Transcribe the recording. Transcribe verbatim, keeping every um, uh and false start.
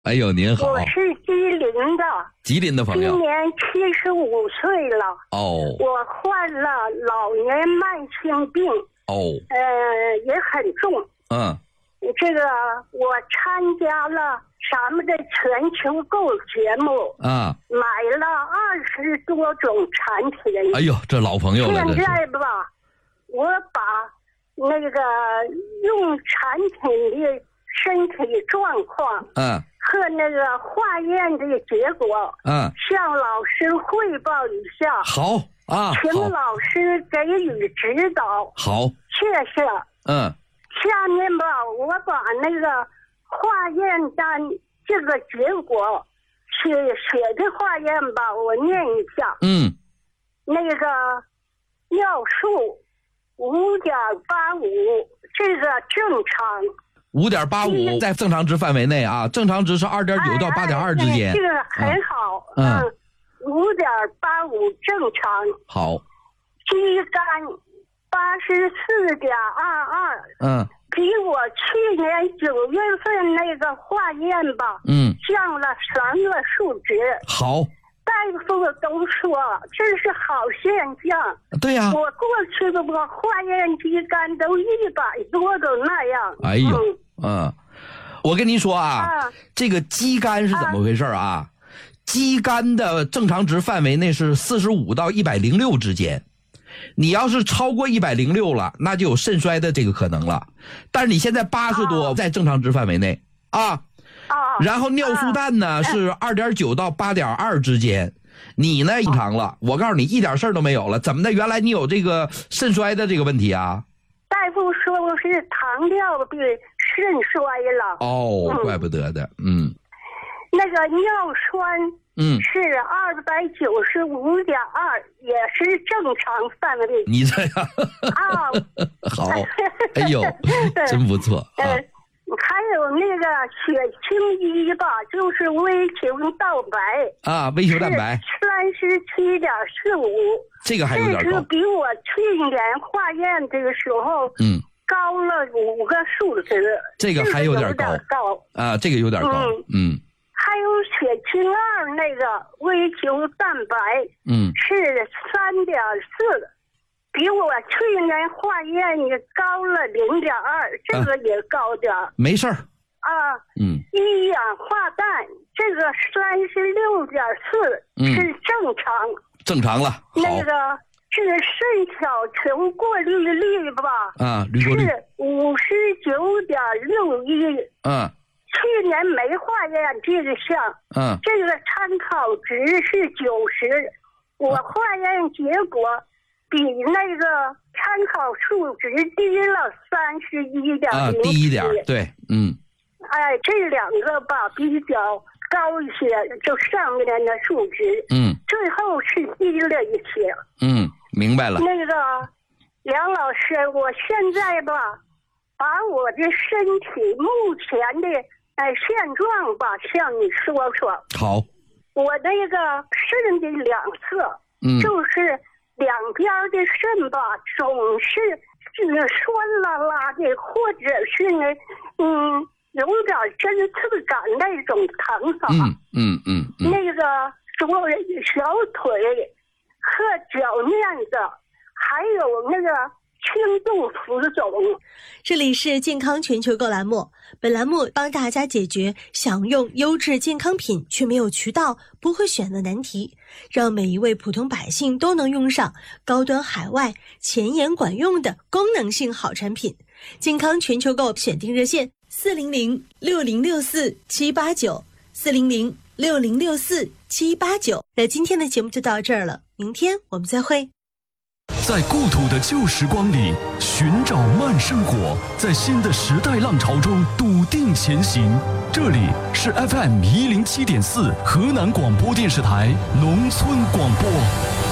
哎呦，您好。 我是吉林的， 吉林的朋友， 今年七十五岁了。 哦。 我患了老年慢性病。 哦。 呃，也很重。 嗯。 这个我参加了咱们的全球购节目啊， 买了二十多种产品。 哎呦，这老朋友了。 现在吧，我把那个用产品的身体状况， 嗯， 和那个化验的结果， 嗯，向老师汇报一下。 好啊， 请老师给予指导。 好， 谢谢。 嗯。 下面吧，我把那个化验单这个结果写写的化验吧，我念一下。 嗯。 那个尿素五点八五，这个正常。 五点八五在正常值范围内啊，正常值是二点九到八点二之间。 哎哎，这个很好。 嗯。 五点八五正常。 好。 肌酐八十四点二二。 嗯。 比我去年九月份那个化验吧， 嗯， 降了三个数值。 好。 大夫都说这是好现象。 对呀、啊。 我过去的我化验肌酐都一百多都那样。 哎呦，嗯，嗯我跟您说啊， 啊这个肌酐是怎么回事啊？啊肌酐的正常值范围内是四十五到一百零六之间。你要是超过一百零六了，那就有肾衰的这个可能了。但是你现在八十多，在正常值范围内啊。 啊。 然后尿素氮呢、啊、是二点九到八点二之间，你呢正常了。我告诉你，一点事儿都没有了。怎么的？原来你有这个肾衰的这个问题啊？ 大夫说我是糖尿病肾衰了。 哦，嗯、怪不得的，嗯。 那个尿酸。 嗯， 是二百九十五点二，也是正常范围。 你这样啊， 好，哎呦，真不错。 呃，啊、还有那个血清一吧，就是微球蛋白啊，微球蛋白三十七点四五， 这个还有点高， 这是比我去年化验这个时候，嗯，高了五个数值。 这个还有点高， 高啊，这个有点高，嗯。嗯还有血清二那个微球蛋白， 嗯，是三点四，比我去年化验也高了零点二，这个也高点、啊。 没事儿。 啊， 嗯， 一氧化氮这个三十六点四是正常、嗯， 正常了。 那个是肾小球过滤率吧？ 啊，滤过率是五十九点六一。 嗯。 去年没化验这个项， 嗯， 这个参考值是九十，我化验结果比那个参考数值低了三十一点零啊，低一点，对，嗯， 哎，这两个吧比较高一些，就上面的数值， 嗯， 最后是低了一些， 嗯，明白了。 那个梁老师，我现在吧，把我的身体目前的。哎，现状吧，向你说说。 好， 我那个肾的两侧， 嗯， 就是两边的肾吧，总是是酸啦啦的，或者是呢，嗯，有点针刺感那种疼法。 嗯嗯嗯嗯。 那个左小腿和脚面子，还有那个。轻度浮肿。 这里是健康全球购栏目，本栏目帮大家解决想用优质健康品却没有渠道、不会选的难题，让每一位普通百姓都能用上高端海外、前沿管用的功能性好产品。健康全球购选定热线：四零零六零六四七八九，四零零六零六四七八九。那今天的节目就到这儿了，明天我们再会。 在故土的旧时光里寻找慢生活，在新的时代浪潮中笃定前行。这里是 F M 一零七点四河南广播电视台农村广播。